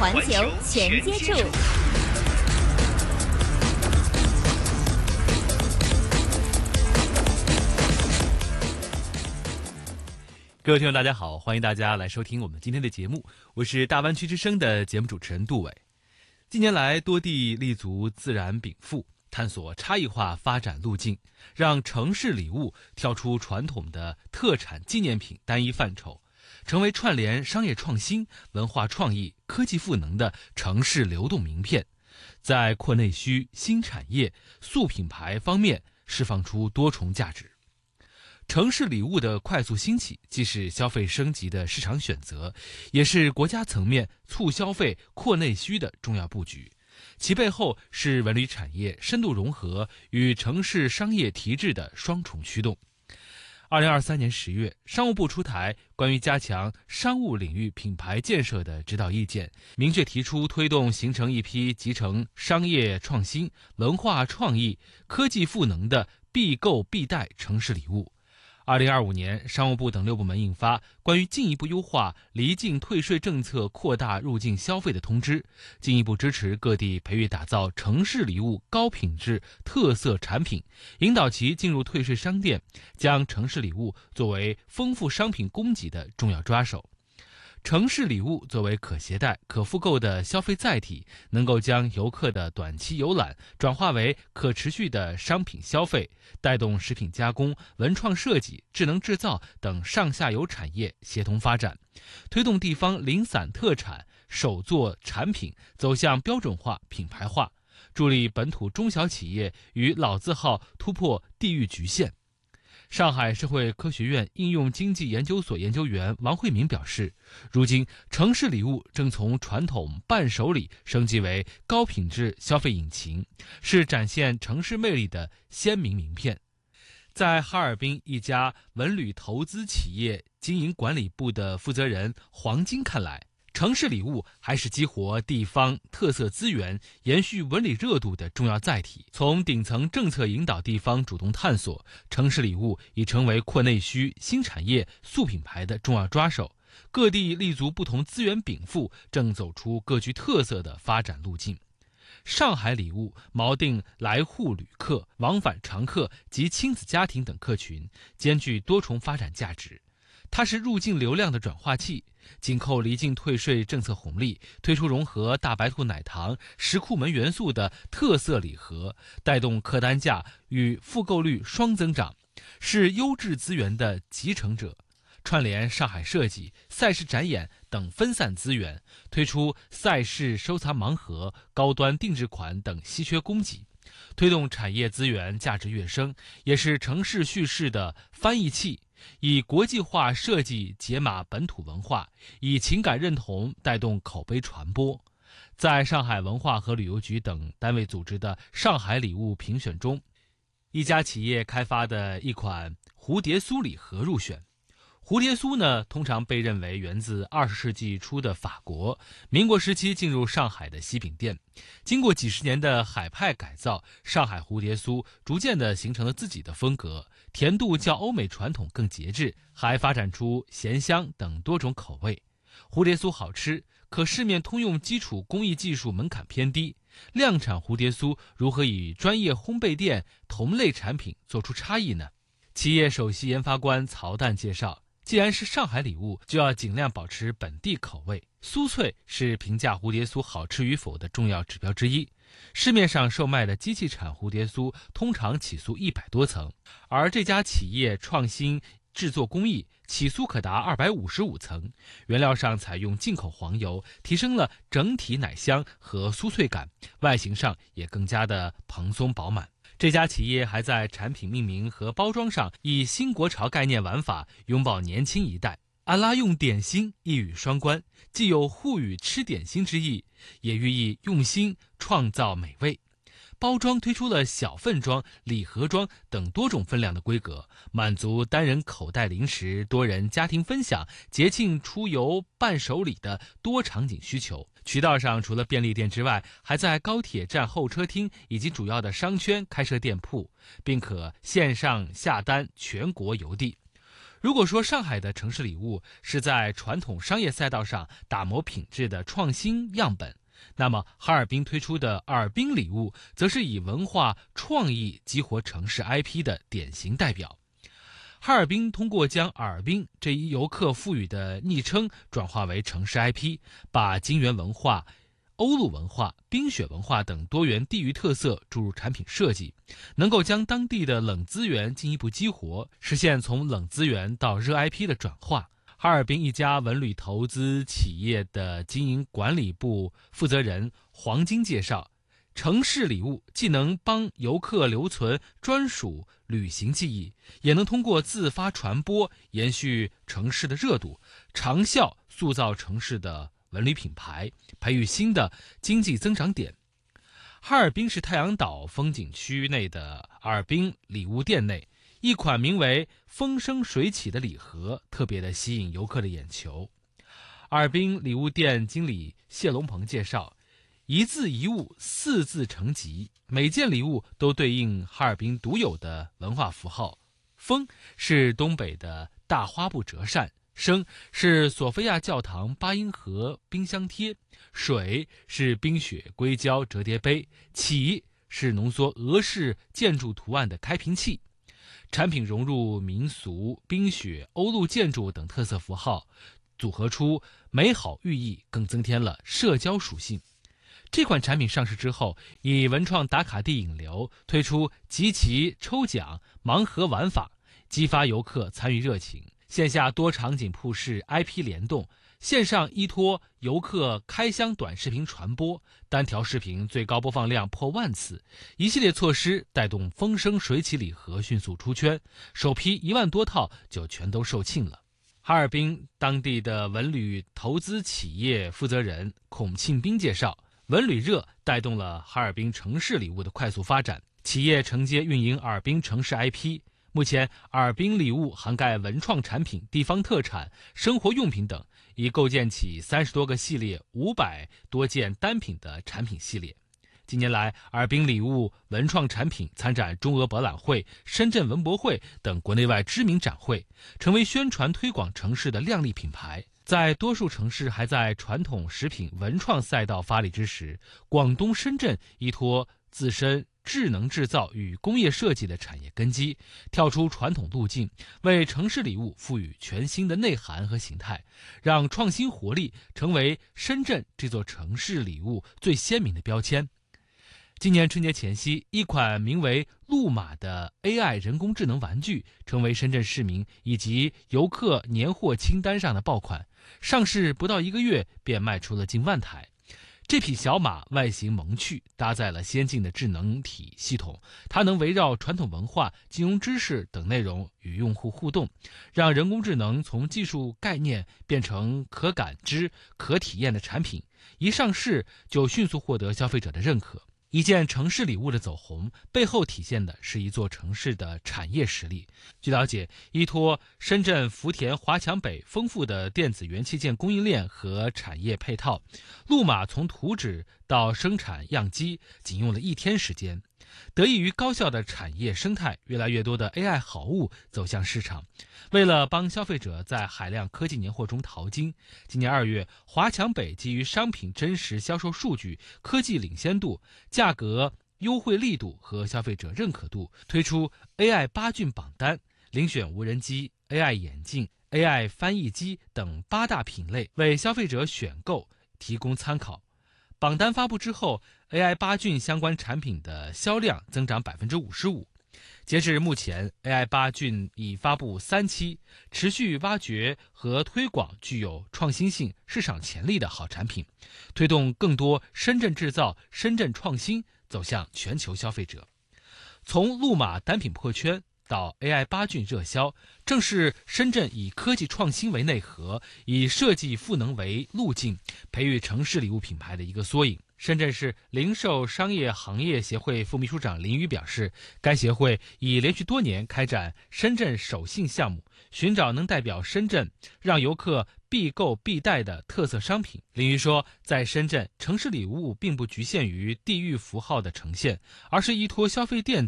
环球全接触。 各位听众大家好，欢迎大家来收听我们今天的节目，我是大湾区之声的节目主持人杜伟。近年来多地立足自然禀赋，探索差异化发展路径，让城市礼物跳出传统的特产纪念品单一范畴，成为串联商业创新、文化创意、科技赋能的城市流动名片，在扩内需、新产业、塑品牌方面释放出多重价值。城市礼物的快速兴起，既是消费升级的市场选择，也是国家层面促消费、扩内需的重要布局。其背后是文旅产业深度融合与城市商业提质的双重驱动。2023年10月，商务部出台关于加强商务领域品牌建设的指导意见，明确提出推动形成一批集成商业创新、文化创意、科技赋能的必购必带城市礼物。2025年，商务部等6部门印发关于进一步优化离境退税政策扩大入境消费的通知，进一步支持各地培育打造城市礼物高品质特色产品，引导其进入退税商店，将城市礼物作为丰富商品供给的重要抓手。城市礼物作为可携带、可复购的消费载体，能够将游客的短期游览转化为可持续的商品消费，带动食品加工、文创设计、智能制造等上下游产业协同发展，推动地方零散特产、手作产品走向标准化、品牌化，助力本土中小企业与老字号突破地域局限。上海社会科学院应用经济研究所研究员王慧敏表示，如今城市礼物正从传统伴手礼升级为高品质消费引擎，是展现城市魅力的鲜明名片。在哈尔滨一家文旅投资企业经营管理部的负责人黄金看来，城市礼物还是激活地方特色资源、延续文旅热度的重要载体。从顶层政策引导地方主动探索，城市礼物已成为扩内需、新产业、塑品牌的重要抓手。各地立足不同资源禀赋，正走出各具特色的发展路径。上海礼物锚定来沪旅客、往返常客及亲子家庭等客群，兼具多重发展价值。它是入境流量的转化器，紧扣离境退税政策红利，推出融合大白兔奶糖、石库门元素的特色礼盒，带动客单价与复购率双增长，是优质资源的集成者。串联上海设计、赛事展演等分散资源，推出赛事收藏盲盒、高端定制款等稀缺供给，推动产业资源价值跃升，也是城市叙事的翻译器。以国际化设计解码本土文化，以情感认同带动口碑传播。在上海文化和旅游局等单位组织的上海礼物评选中，一家企业开发的一款蝴蝶酥礼盒入选。蝴蝶酥呢，通常被认为源自20世纪初的法国，民国时期进入上海的西饼店。经过几十年的海派改造，上海蝴蝶酥逐渐地形成了自己的风格，甜度较欧美传统更节制，还发展出咸香等多种口味。蝴蝶酥好吃，可市面通用基础工艺技术门槛偏低，量产蝴蝶酥如何与专业烘焙店同类产品做出差异呢？企业首席研发官曹诞介绍，既然是上海礼物，就要尽量保持本地口味。酥脆是评价蝴蝶酥好吃与否的重要指标之一。市面上售卖的机器产蝴蝶酥通常起酥100多层，而这家企业创新制作工艺，起酥可达255层。原料上采用进口黄油，提升了整体奶香和酥脆感，外形上也更加的蓬松饱满。这家企业还在产品命名和包装上以新国潮概念玩法，拥抱年轻一代。阿拉用点心一语双关，既有沪语吃点心之意，也寓意用心创造美味。包装推出了小份装、礼盒装等多种分量的规格，满足单人口袋零食、多人家庭分享、节庆出游伴手礼的多场景需求。渠道上除了便利店之外，还在高铁站候车厅以及主要的商圈开设店铺，并可线上下单全国邮递。 如果说上海的城市礼物是在传统商业赛道上打磨品质的创新样本，那么哈尔滨推出的尔滨礼物则是以文化创意激活城市 IP 的典型代表。哈尔滨通过将尔滨这一游客赋予的昵称转化为城市 IP， 把金源文化、欧陆文化、冰雪文化等多元地域特色注入产品设计，能够将当地的冷资源进一步激活，实现从冷资源到热 IP 的转化。哈尔滨一家文旅投资企业的经营管理部负责人黄金介绍，城市礼物既能帮游客留存专属旅行记忆，也能通过自发传播延续城市的热度，长效塑造城市的文旅品牌，培育新的经济增长点。哈尔滨市太阳岛风景区内的尔滨礼物店内，一款名为风生水起的礼盒特别的吸引游客的眼球。尔滨礼物店经理谢龙鹏介绍，一字一物，四字成集，每件礼物都对应哈尔滨独有的文化符号。风是东北的大花布折扇，生是索菲亚教堂八音盒冰箱贴，水是冰雪硅胶折叠杯，起是浓缩俄式建筑图案的开瓶器。产品融入民俗、冰雪、欧陆建筑等特色符号，组合出美好寓意，更增添了社交属性。这款产品上市之后，以文创打卡地引流，推出集齐抽奖盲盒玩法，激发游客参与热情。线下多场景铺式 IP 联动，线上依托游客开箱短视频传播，单条视频最高播放量破万次，一系列措施带动风生水起礼盒迅速出圈，首批1万多套就全都售罄了。哈尔滨当地的文旅投资企业负责人孔庆斌介绍，文旅热带动了哈尔滨城市礼物的快速发展，企业承接运营尔滨城市 IP。目前，尔滨礼物涵盖文创产品、地方特产、生活用品等，已构建起30多个系列、500多件单品的产品系列。近年来，尔滨礼物文创产品参展中俄博览会、深圳文博会等国内外知名展会，成为宣传推广城市的亮丽品牌。在多数城市还在传统食品文创赛道发力之时，广东深圳依托自身智能制造与工业设计的产业根基，跳出传统路径，为城市礼物赋予全新的内涵和形态，让创新活力成为深圳这座城市礼物最鲜明的标签。今年春节前夕，一款名为路马的 AI 人工智能玩具成为深圳市民以及游客年货清单上的爆款，上市不到1个月便卖出了近1万台。这匹小马外形萌趣，搭载了先进的智能体系统，它能围绕传统文化、金融知识等内容与用户互动，让人工智能从技术概念变成可感知、可体验的产品，一上市就迅速获得消费者的认可。一件城市礼物的走红，背后体现的是一座城市的产业实力。据了解，依托深圳福田华强北丰富的电子元器件供应链和产业配套，路马从图纸到生产样机仅用了1天时间。得益于高效的产业生态，越来越多的 AI 好物走向市场。为了帮消费者在海量科技年货中淘金，今年2月，华强北基于商品真实销售数据、科技领先度、价格优惠力度和消费者认可度，推出 AI 8骏榜单，遴选无人机、AI 眼镜、AI 翻译机等8大品类，为消费者选购提供参考。榜单发布之后， AI 8骏相关产品的销量增长 55%。 截至目前， AI 8骏已发布3期，持续挖掘和推广具有创新性、市场潜力的好产品，推动更多深圳制造、深圳创新走向全球消费者。从路马单品破圈到 AI 8骏热销，正是深圳以科技创新为内核，以设计赋能为路径，培育城市礼物品牌的一个缩影。深圳市零售商业行业协会副秘书长林宇表示，该协会已连续多年开展深圳首信项目，寻找能代表深圳让游客必购必带的特色商品。林宇说，在深圳，城市礼物并不局限于地域符号的呈现，而是依托消费电子、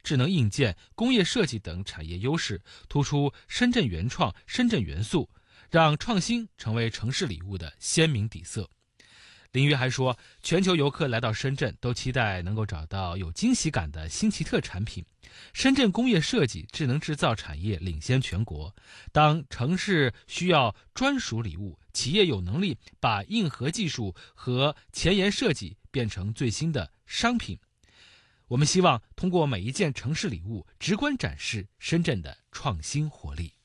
智能硬件、工业设计等产业优势，突出深圳原创、深圳元素，让创新成为城市礼物的鲜明底色。林约还说，全球游客来到深圳都期待能够找到有惊喜感的新奇特产品。深圳工业设计、智能制造产业领先全国。当城市需要专属礼物，企业有能力把硬核技术和前沿设计变成最新的商品。我们希望通过每一件城市礼物，直观展示深圳的创新活力。